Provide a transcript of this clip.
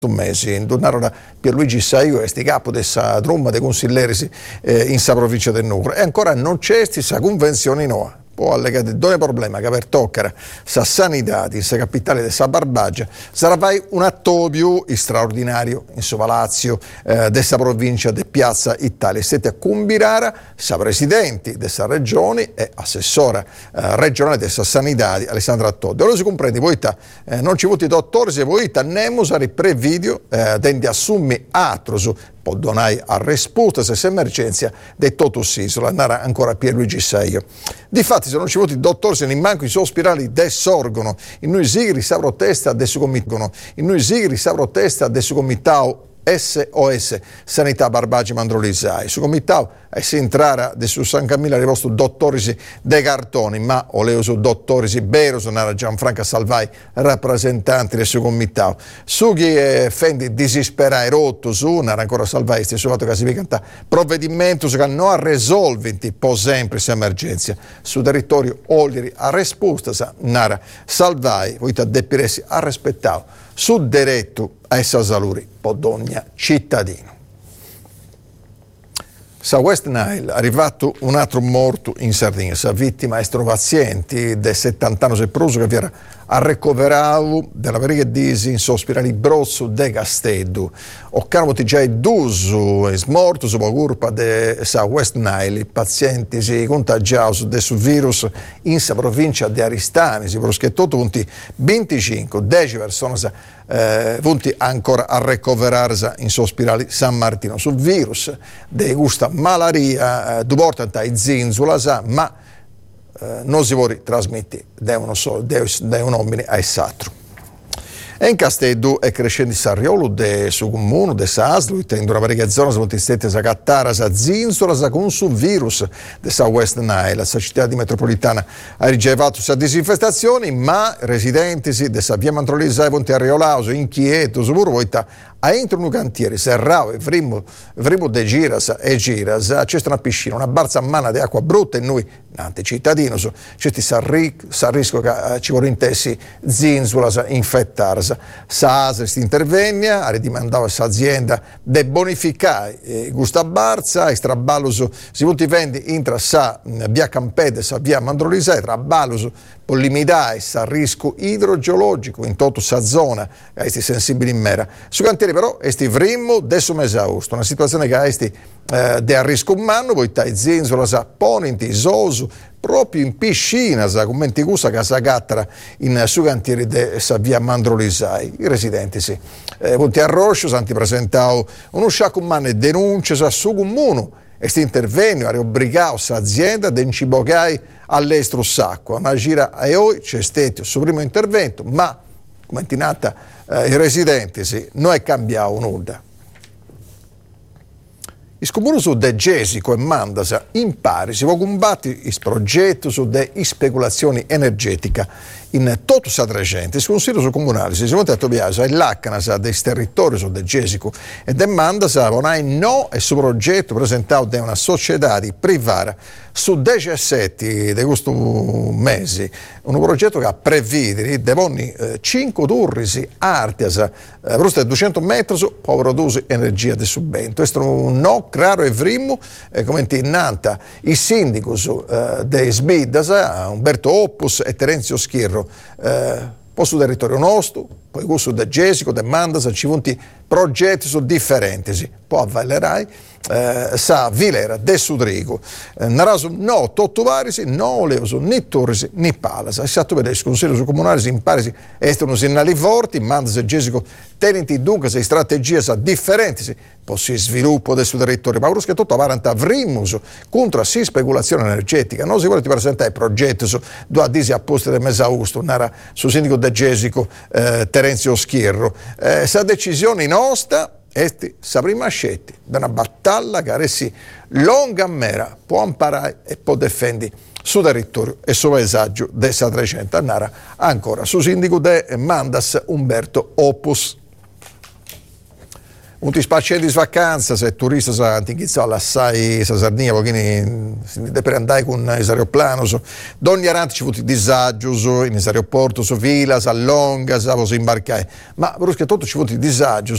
mesi, indonnarono Pierluigi Saio, esti capo dessa tromba dei consiglieri in sa provincia del Nucleo, e ancora non c'è questa convenzione nuova. Poi allegate due problemi che per toccare sa sanità in sa capitale dessa Barbagia sarà poi un atto più straordinario in suo palazzo dessa provincia di Piazza Italia. Siete a combinare sa presidenti dessa regione e assessora regionale dessa sanità Alessandra Todde. Ora si comprende, voi non ci vuoti dottori, se voi nemo sare pre-video denti assummi altro su può donare a risposta se emergenza del totus isola, andrà ancora Pierluigi Saio. Difatti, se non ci voti dottori, se ne manco i suoi ospedali desorgono, in noi sigri sa protesta del suo comitato, in noi sigri sa protesta del suo comitato SOS Sanità Barbagia Mandrolizai. Su comitato si entrare su San Camillo arrivato dottori dei cartoni, ma oleo su dottori vero sono Gianfranca Salvai, rappresentanti del suo comitato. Su chi fendi disisperai rotto su ancora Salvai stesso fatto che si canta provvedimento che non ha risolventi po' sempre questa emergenza su territorio Oglieri a risposta nara Salvai voi deppiresi a rispettare su diretto a essa saluri podogna cittadino. Sa West Nile è arrivato un altro morto in Sardegna, sa vittima è pazienti del 70 anni sepproso che era a ricoverato della veriga disi in ospedale Brozzo de Castello. O caro già duso è morto su colpa de sa West Nile, i pazienti si contagiato del virus in sa provincia di Aristani, si proschetto tutti 25, 10 persone punti ancora a ricoverarsi in ospedale San Martino sul virus di questa malaria portata ai zinzula, ma non si vuole trasmettere da un uomo a essatro. E in Castello è crescendo il Sarriolo del suo comune, del Saslo, in una varia zona sono stati a cattare a zinzola con su virus della West Nile. La città di metropolitana ha ricevuto questa disinfestazione, ma residenti della via Mantrolisa e Ponte Arriolauso, inquieto, su Burvoita, a entro un cantiere serrao e frimo de giras e giras, c'è una piscina, una barza a mano di acqua brutta e noi, nante cittadini, c'è questo rischio che ci vorrà intessi zinzulas infettarsi. Sa ASL intervegna, ha ridimandato questa azienda de bonificare questa barza, e straballos si vuoti vendi intra sa via Campede, sa via Mandrolisa, e traballos può limitare il rischio idrogeologico in tutta sa zona, che è sensibile in mera. Su cantieri però è vrimo adesso mese agosto, una situazione che è di a rischio umano, poi tai zinzola sa ponenti sosu proprio in piscina sa commenti gusa che sa gattara in su cantieri de sa via Mandrolisai. I residenti punti a Roscio santi presentau uno sciacco umano e denunce sa su comune e sti intervento ha riobbligato sa azienda de incibogai all'estero sacco. Una gira e oggi c'è stato il suo primo intervento, ma come è nata i residenti non è cambiato nulla. Il comune su de Gesico e Mandasa in pari si può combattere il progetto su de speculazioni energetica in tutto sa 300. Il consiglio comunale si è detto piace e l'Accanasa dei territori su de Gesico e de Mandasa non no e su progetto presentato da una società privata su 17 di questo mese, un progetto che ha prevedere devonni 5 turri artias per 200 metri per produrre energia di subento. Questo è un no chiaro e primo, come innanta i sindicos dei Sbidas, Umberto Oppus e Terenzio Schirro, poi sul territorio nostro, poi questo da Gesico, da Mandasa, ci sono progetti su differenti, poi avvalerai sa Vilera de Sudrigo, naraso no tottuvarisi, no leoso né torrisi né palasa. Esatto per il consiglio comunale si imparisi estano segnali forti, Mandasa e Gesico tenenti dunque se strategie sa differenti per il sviluppo del suo territorio, ma che tutto avanti avrimmus contro la speculazione energetica. Non si vuole presentare progetti su due disi apposti del mese augusto, nara su sindaco de Gesico Terenzio Schierro. Sa decisione nostra esti sa prima scelta da una battaglia che adesso longa mera può imparare e può difendere su territorio e su paesaggio del sa 300. Andare ancora su sindaco de Mandas Umberto Oppus. Un ti spacci di vacanza, se turista sa antichizza all'assai sa Sardigna, pochini per andare con i aeroplani, donne aranti ci futi disagios in aeroporto, so filas, allongas, a imbarcare, ma perché tutto ci futi disagios